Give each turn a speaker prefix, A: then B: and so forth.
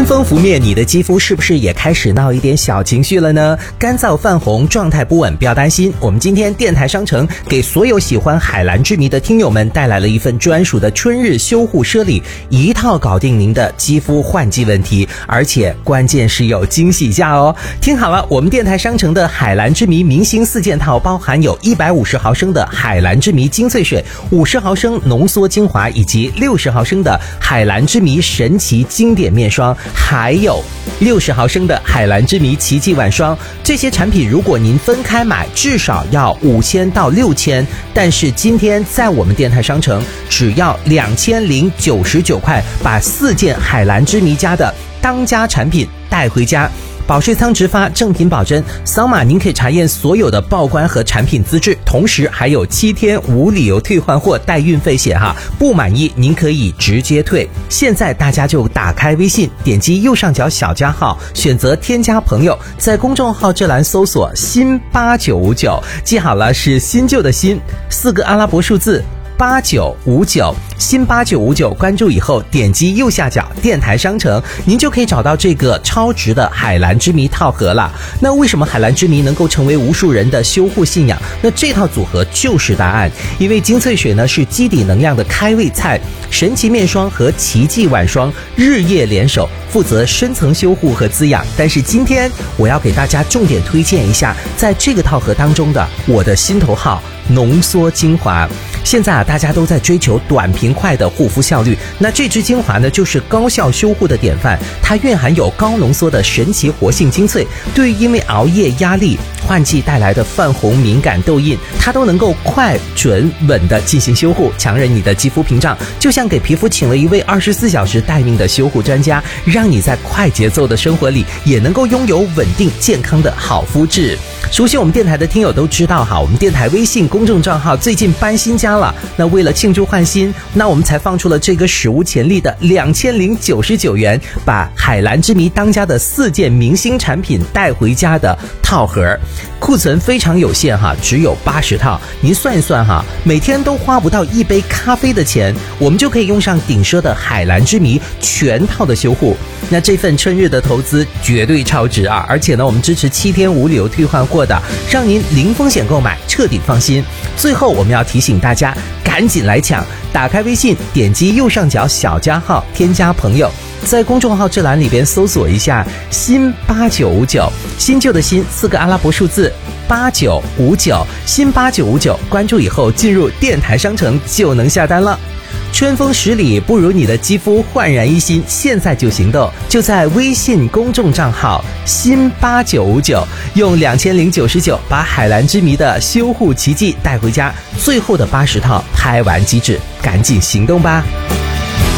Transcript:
A: 春风拂面，你的肌肤是不是也开始闹一点小情绪了呢？干燥泛红，状态不稳，不要担心。我们今天电台商城给所有喜欢海蓝之谜的听友们带来了一份专属的春日修护奢礼，一套搞定您的肌肤换季问题，而且关键是有惊喜价哦。听好了，我们电台商城的海蓝之谜明星4件套包含有150毫升的海蓝之谜精粹水、50毫升浓缩精华以及60毫升的海蓝之谜神奇经典面霜，还有60毫升的海蓝之谜奇迹晚霜。这些产品如果您分开买至少要5000到6000，但是今天在我们电台商城只要2099块，把4件海蓝之谜家的当家产品带回家。保税仓直发，正品保真，扫码您可以查验所有的报关和产品资质，同时还有7天无理由退换货带运费险哈，不满意您可以直接退。现在大家就打开微信，点击右上角小加号，选择添加朋友，在公众号这栏搜索新8959，记好了，是新旧的新，4个阿拉伯数字8959，新8959，关注以后点击右下角电台商城，您就可以找到这个超值的海蓝之谜套盒了。那为什么海蓝之谜能够成为无数人的修护信仰？那这套组合就是答案。因为精粹水呢是基底能量的开胃菜，神奇面霜和奇迹晚霜日夜联手，负责深层修护和滋养。但是今天我要给大家重点推荐一下在这个套盒当中的我的心头号浓缩精华。现在大家都在追求短平快的护肤效率，那这支精华呢就是高效修护的典范，它蕴含有高浓缩的神奇活性精粹，对于因为熬夜压力换季带来的泛红敏感痘印，它都能够快准稳的进行修护，强韧你的肌肤屏障，就像给皮肤请了一位24小时待命的修护专家，让你在快节奏的生活里也能够拥有稳定健康的好肤质。熟悉我们电台的听友都知道哈，我们电台微信公众账号最近搬新家了，那为了庆祝换新，那我们才放出了这个史无前例的2099元，把海蓝之谜当家的4件明星产品带回家的套盒，库存非常有限哈，只有80套。您算一算哈，每天都花不到1杯咖啡的钱，我们就可以用上顶奢的海蓝之谜全套的修护。那这份春日的投资绝对超值啊！而且呢，我们支持7天无理由退换货的，让您零风险购买，彻底放心。最后我们要提醒大家，赶紧来抢！打开微信，点击右上角小加号，添加朋友，在公众号这栏里边搜索一下新8959，新旧的新4个阿拉伯数字8959，新8959，关注以后进入电台商城就能下单了。春风10里不如你的肌肤焕然一新，现在就行动，就在微信公众账号新8959，用2099把海蓝之谜的修护奇迹带回家，最后的80套拍完即止，赶紧行动吧。